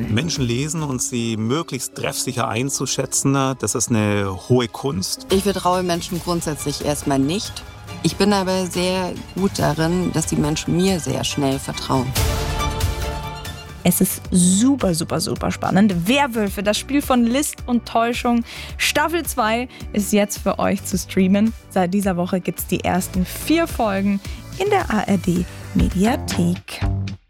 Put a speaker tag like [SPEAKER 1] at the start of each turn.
[SPEAKER 1] werden.
[SPEAKER 2] Menschen lesen und sie möglichst treffsicher einzuschätzen, das ist eine hohe Kunst.
[SPEAKER 3] Ich vertraue Menschen grundsätzlich erstmal nicht. Ich bin aber sehr gut darin, dass die Menschen mir sehr schnell vertrauen.
[SPEAKER 1] Es ist super, super, super spannend. Werwölfe, das Spiel von List und Täuschung. Staffel 2 ist jetzt für euch zu streamen. Seit dieser Woche gibt es die ersten 4 Folgen in der ARD Mediathek.